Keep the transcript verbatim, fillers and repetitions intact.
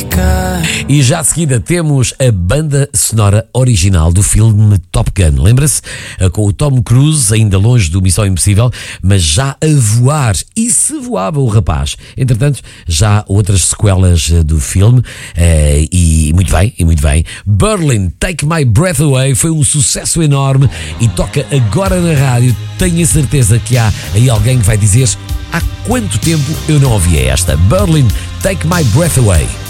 E já a seguida temos a banda sonora original do filme Top Gun. Lembra-se? Com o Tom Cruise ainda longe do Missão Impossível, mas já a voar. E se voava o rapaz? Entretanto, já há outras sequelas do filme. E muito bem, e muito bem. Berlin, Take My Breath Away foi um sucesso enorme e toca agora na rádio. Tenho a certeza que há aí alguém que vai dizer: há quanto tempo eu não ouvia esta? Berlin, Take My Breath Away.